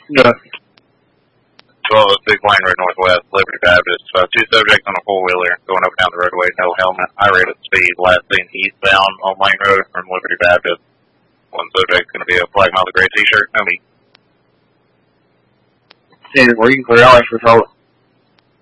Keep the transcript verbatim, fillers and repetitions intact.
Yeah. twelve oh six Lane Road Northwest, Liberty Baptist. Uh, two subjects on a four-wheeler going up and down the roadway, no helmet. I rated speed, last seen eastbound on Lane Road from Liberty Baptist. One subject's going to be a flag mouth gray t-shirt, no meat. And where you can clear out for total.